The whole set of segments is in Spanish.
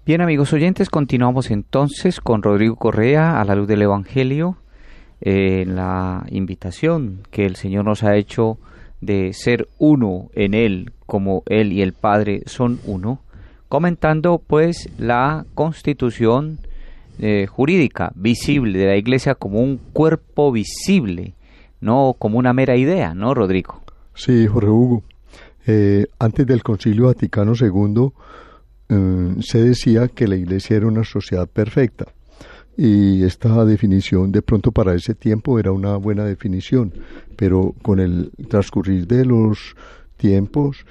Bien, amigos oyentes, continuamos entonces con Rodrigo Correa a la luz del Evangelio, en la invitación que el Señor nos ha hecho de ser uno en Él, como Él y el Padre son uno, comentando pues la constitución jurídica visible de la Iglesia como un cuerpo visible, no como una mera idea, ¿no, Rodrigo? Sí, Jorge Hugo. Antes del Concilio Vaticano II se decía que la Iglesia era una sociedad perfecta, y esta definición de pronto para ese tiempo era una buena definición, pero con el transcurrir de los tiempos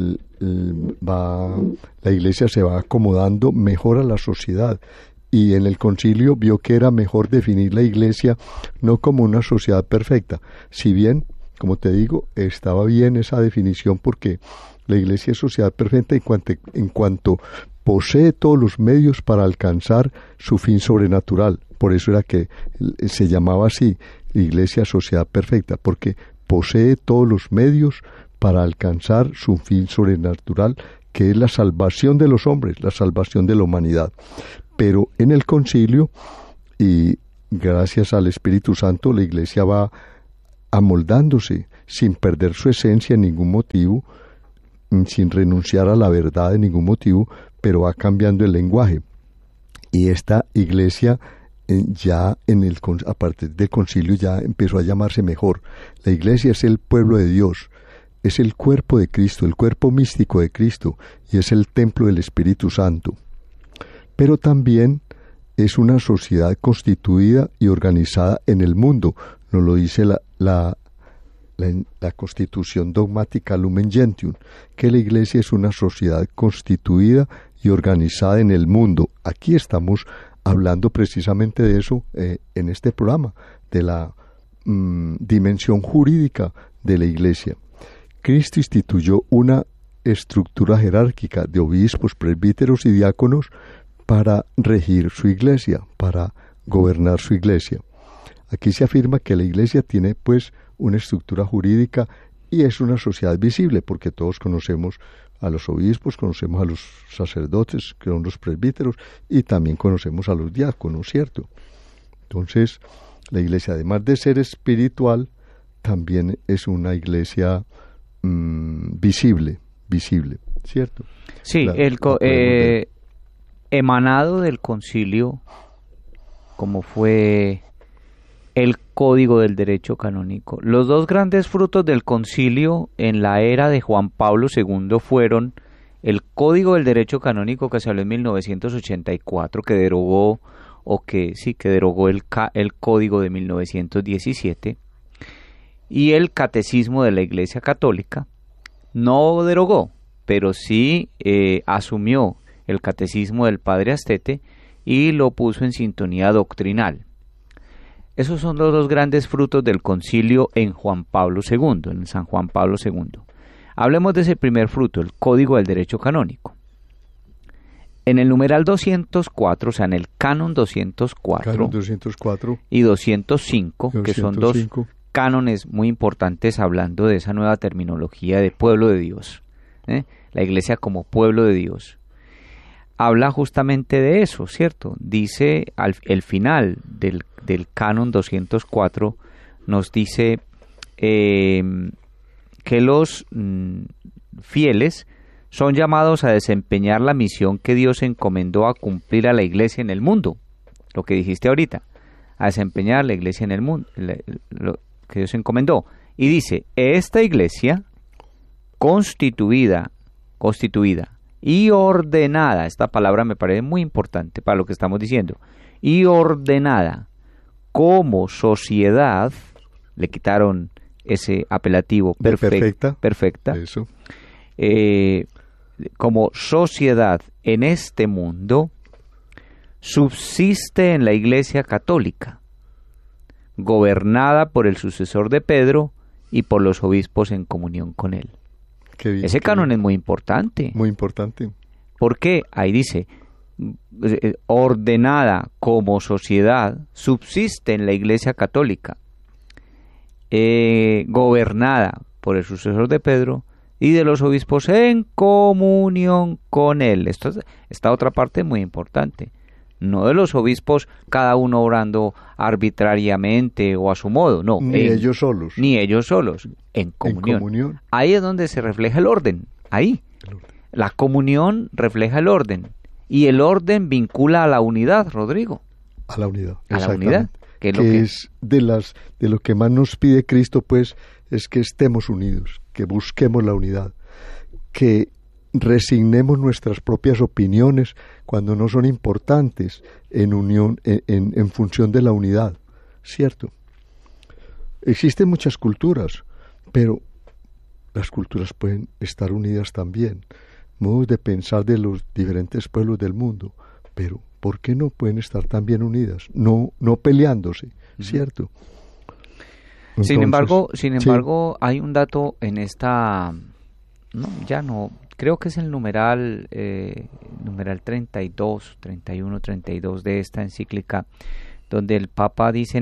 la Iglesia se va acomodando mejor a la sociedad, y en el concilio vio que era mejor definir la Iglesia no como una sociedad perfecta, si bien, como te digo, estaba bien esa definición porque la Iglesia es sociedad perfecta en cuanto posee todos los medios para alcanzar su fin sobrenatural. Por eso era que se llamaba así, Iglesia Sociedad Perfecta, porque posee todos los medios para alcanzar su fin sobrenatural, que es la salvación de los hombres, la salvación de la humanidad. Pero en el concilio, y gracias al Espíritu Santo, la Iglesia va amoldándose sin perder su esencia en ningún motivo, sin renunciar a la verdad de ningún motivo, pero va cambiando el lenguaje. Y esta Iglesia ya a partir del concilio ya empezó a llamarse mejor. La Iglesia es el pueblo de Dios, es el cuerpo de Cristo, el cuerpo místico de Cristo, y es el templo del Espíritu Santo. Pero también es una sociedad constituida y organizada en el mundo, nos lo dice la Constitución Dogmática Lumen Gentium, que la Iglesia es una sociedad constituida y organizada en el mundo. Aquí estamos hablando precisamente de eso en este programa, de la dimensión jurídica de la Iglesia. Cristo instituyó una estructura jerárquica de obispos, presbíteros y diáconos para regir su Iglesia, para gobernar su Iglesia. Aquí se afirma que la Iglesia tiene pues una estructura jurídica y es una sociedad visible, porque todos conocemos a los obispos, conocemos a los sacerdotes, que son los presbíteros, y también conocemos a los diáconos, ¿cierto? Entonces, la Iglesia, además de ser espiritual, también es una Iglesia visible, ¿cierto? Sí, emanado del concilio, como fue el Código del Derecho Canónico. Los dos grandes frutos del concilio en la era de Juan Pablo II fueron el Código del Derecho Canónico, que salió en 1984, que derogó el Código de 1917, y el Catecismo de la Iglesia Católica. No derogó, pero sí asumió el Catecismo del Padre Astete y lo puso en sintonía doctrinal. Esos son los dos grandes frutos del concilio en Juan Pablo II, en San Juan Pablo II. Hablemos de ese primer fruto, el Código del Derecho Canónico. En el numeral 204, o sea, en el canon 204 y 205, que son dos cánones muy importantes hablando de esa nueva terminología de pueblo de Dios, la Iglesia como pueblo de Dios. Habla justamente de eso, ¿cierto? Dice el final del canon 204, nos dice que los fieles son llamados a desempeñar la misión que Dios encomendó a cumplir a la Iglesia en el mundo. Lo que dijiste ahorita, a desempeñar la Iglesia en el mundo, lo que Dios encomendó. Y dice, esta Iglesia constituida y ordenada, esta palabra me parece muy importante para lo que estamos diciendo, y ordenada como sociedad, le quitaron ese apelativo perfecta, eso. Como sociedad en este mundo, subsiste en la Iglesia Católica, gobernada por el sucesor de Pedro y por los obispos en comunión con él. Ese canon es muy importante. Muy importante. Porque ahí dice, ordenada como sociedad, subsiste en la Iglesia Católica, gobernada por el sucesor de Pedro y de los obispos en comunión con él. Esta otra parte es muy importante. No de los obispos cada uno obrando arbitrariamente o a su modo, no. Ni ellos solos. Ni ellos solos, en comunión. Ahí es donde se refleja el orden, ahí. La comunión refleja el orden, y el orden vincula a la unidad, Rodrigo. A la unidad, a la unidad. Que es de lo que más nos pide Cristo, pues, es que estemos unidos, que busquemos la unidad, que resignemos nuestras propias opiniones cuando no son importantes en función de la unidad, ¿cierto? Existen muchas culturas, pero las culturas pueden estar unidas también, modos de pensar de los diferentes pueblos del mundo, pero ¿por qué no pueden estar también unidas? No peleándose, ¿cierto? Entonces, sin embargo, hay un dato en esta, creo que es el numeral 32, 31, 32 de esta encíclica, donde el Papa dice en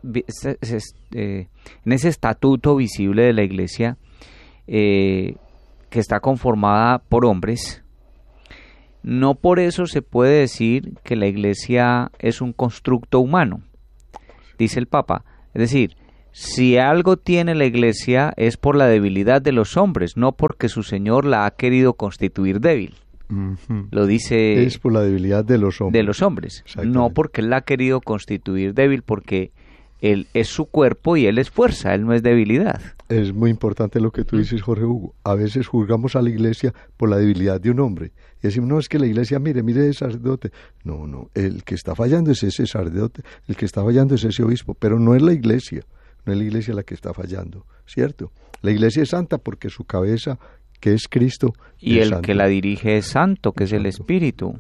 ese estatuto visible de la Iglesia, que está conformada por hombres. No por eso se puede decir que la Iglesia es un constructo humano, dice el Papa. Es decir, si algo tiene la Iglesia es por la debilidad de los hombres, no porque su Señor la ha querido constituir débil. Uh-huh. Lo dice... Es por la debilidad de los hombres. De los hombres, no porque Él la ha querido constituir débil, porque Él es su cuerpo y Él es fuerza, Él no es debilidad. Es muy importante lo que tú dices, Jorge Hugo. A veces juzgamos a la Iglesia por la debilidad de un hombre. Y decimos, no, es que la Iglesia, mire ese sacerdote. No, el que está fallando es ese sacerdote, el que está fallando es ese obispo, pero no es la Iglesia. No es la Iglesia la que está fallando, ¿cierto? La Iglesia es santa porque su cabeza, que es Cristo, y es el santo. Que la dirige es santo, que es el Espíritu.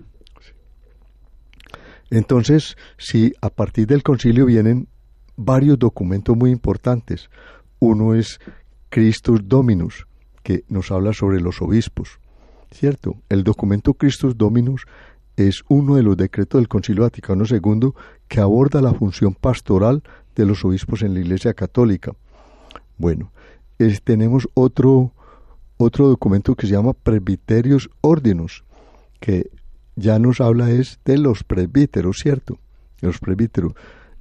Entonces, sí, a partir del concilio vienen varios documentos muy importantes. Uno es Christus Dominus, que nos habla sobre los obispos, ¿cierto? El documento Christus Dominus es uno de los decretos del Concilio Vaticano II que aborda la función pastoral de los obispos en la Iglesia Católica. Bueno, tenemos otro documento que se llama Presbyterius Ordinus, que ya nos habla de los presbíteros, ¿cierto? Los presbíteros,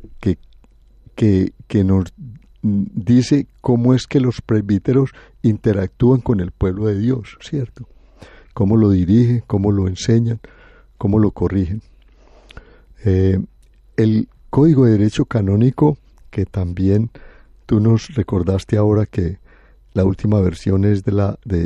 que nos dice cómo es que los presbíteros interactúan con el pueblo de Dios, ¿cierto? Cómo lo dirigen, cómo lo enseñan, cómo lo corrigen. El Código de Derecho Canónico, que también tú nos recordaste ahora que la última versión es de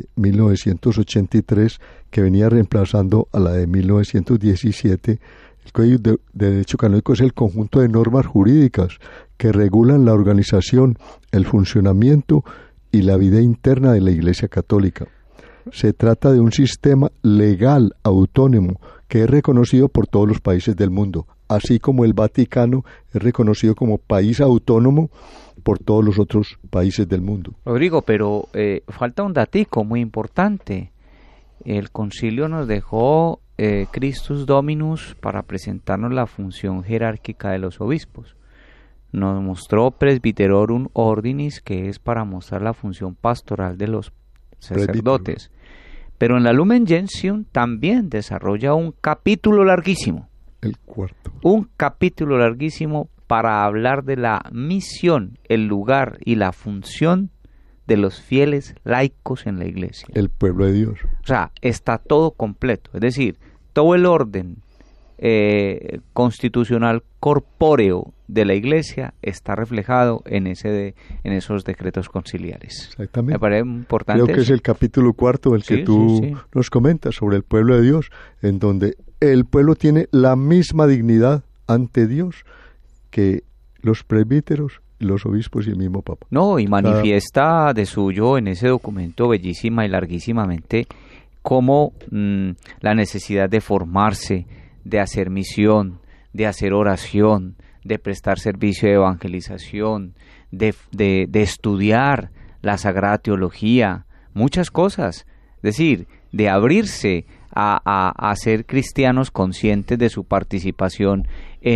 1983, que venía reemplazando a la de 1917. El Código de Derecho Canónico es el conjunto de normas jurídicas que regulan la organización, el funcionamiento y la vida interna de la Iglesia Católica. Se trata de un sistema legal autónomo que es reconocido por todos los países del mundo, así como el Vaticano es reconocido como país autónomo por todos los otros países del mundo. Rodrigo, pero falta un datico muy importante. El concilio nos dejó Christus Dominus para presentarnos la función jerárquica de los obispos. Nos mostró Presbyterorum Ordinis, que es para mostrar la función pastoral de los sacerdotes. Pero en la Lumen Gentium también desarrolla un capítulo larguísimo. El cuarto. Un capítulo larguísimo para hablar de la misión, el lugar y la función de los fieles laicos en la Iglesia. El pueblo de Dios. O sea, está todo completo. Es decir, todo el orden constitucional corpóreo de la Iglesia está reflejado en esos decretos conciliares. Exactamente. Me parece importante. Creo que es el capítulo cuarto del que tú nos comentas sobre el pueblo de Dios, en donde el pueblo tiene la misma dignidad ante Dios que los presbíteros, los obispos y el mismo Papa. No, y manifiesta de suyo en ese documento bellísima y larguísimamente cómo la necesidad de formarse, de hacer misión, de hacer oración, de prestar servicio de evangelización, de estudiar la Sagrada Teología, muchas cosas. Es decir, de abrirse a ser cristianos conscientes de su participación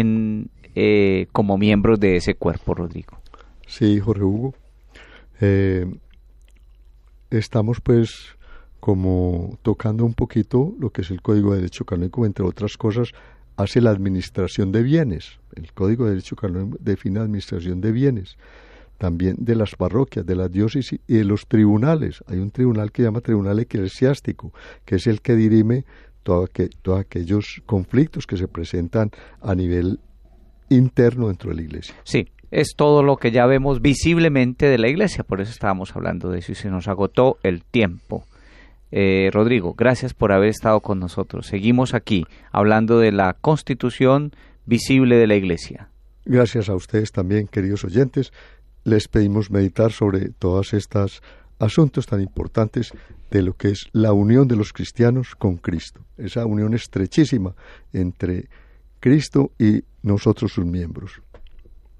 como miembros de ese cuerpo, Rodrigo. Sí, Jorge Hugo. estamos pues como tocando un poquito lo que es el Código de Derecho Canónico, entre otras cosas, hace la administración de bienes. El Código de Derecho Canónico define la administración de bienes, también de las parroquias, de las diócesis y de los tribunales. Hay un tribunal que se llama Tribunal Eclesiástico, que es el que dirime todos aquellos conflictos que se presentan a nivel interno dentro de la Iglesia. Sí, es todo lo que ya vemos visiblemente de la Iglesia, por eso estábamos hablando de eso y se nos agotó el tiempo. Rodrigo, gracias por haber estado con nosotros. Seguimos aquí hablando de la Constitución visible de la Iglesia. Gracias a ustedes también, queridos oyentes. Les pedimos meditar sobre todos estos asuntos tan importantes de lo que es la unión de los cristianos con Cristo, esa unión estrechísima entre Cristo y nosotros sus miembros.